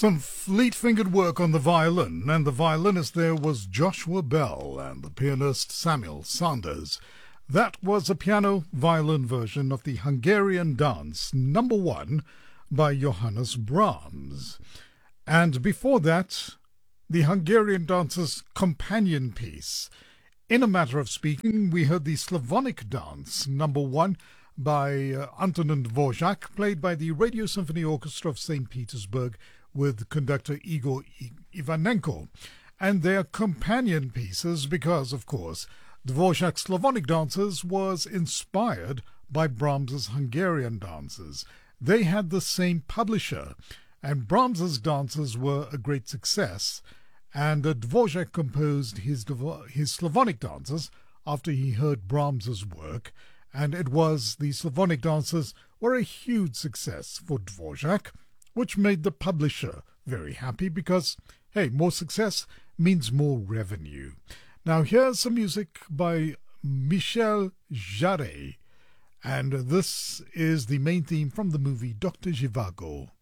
Some fleet-fingered work on the violin, and the violinist there was Joshua Bell and the pianist Samuel Sanders. That was a piano-violin version of the Hungarian Dance Number 1 by Johannes Brahms. And before that, the Hungarian Dance's companion piece. In a matter of speaking, we heard the Slavonic Dance Number 1 by Antonin Dvorak, played by the Radio Symphony Orchestra of St. Petersburg with conductor Igor Ivanenko, and their companion pieces because, of course, Dvorak's Slavonic Dances was inspired by Brahms's Hungarian dances. They had the same publisher, and Brahms's dances were a great success, and Dvorak composed his Slavonic dances after he heard Brahms's work, and it was the Slavonic dances were a huge success for Dvorak, which made the publisher very happy because, hey, more success means more revenue. Now here's some music by Michel Jarre, and this is the main theme from the movie Dr. Zhivago.